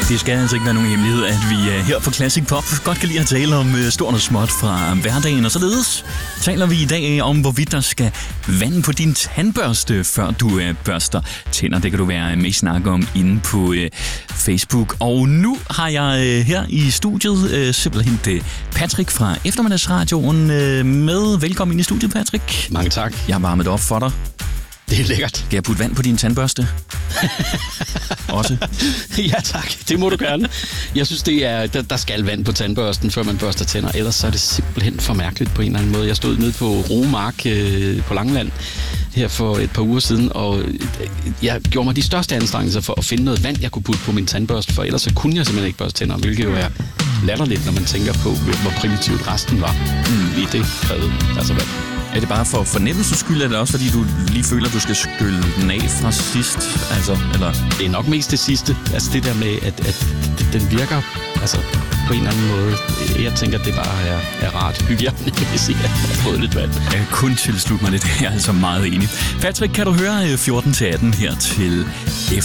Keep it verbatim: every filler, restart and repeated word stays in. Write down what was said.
Det skal altså ikke være nogen hemmelighed, at vi her på Classic Pop godt kan lide at tale om stort og småt fra hverdagen. Og således taler vi i dag om, hvorvidt der skal vand på din tandbørste, før du børster tænder. Det kan du være med i snak om inde på Facebook. Og nu har jeg her i studiet simpelthen Patrick fra Eftermiddagsradioen med. Velkommen ind i studiet, Patrick. Mange tak. Jeg har varmet op for dig. Det er lækkert. Skal jeg putte vand på din tandbørste? Også? Ja tak, det må du gerne. Jeg synes, det er, der, der skal vand på tandbørsten, før man børster tænder. Ellers så er det simpelthen for mærkeligt på en eller anden måde. Jeg stod nede på Romark øh, på Langeland her for et par uger siden, og jeg gjorde mig de største anstrengelser for at finde noget vand, jeg kunne putte på min tandbørste, for ellers så kunne jeg simpelthen ikke børste tænder, hvilket jo er latterligt, når man tænker på, hvor primitivt resten var mm. i det krævet. Altså vand. Er det bare for fornemmelsens skyld, eller også fordi du lige føler, at du skal skylle den af fra sidst? Altså, eller? Det er nok mest det sidste. Altså det der med, at, at den virker altså, på en eller anden måde. Jeg tænker, at det bare er, er rart hygiejnisk, hvis jeg har fået lidt vand. Jeg kan kun tilslutte mig det. Jeg er altså meget enig. Patrick, kan du høre fjorten til atten her til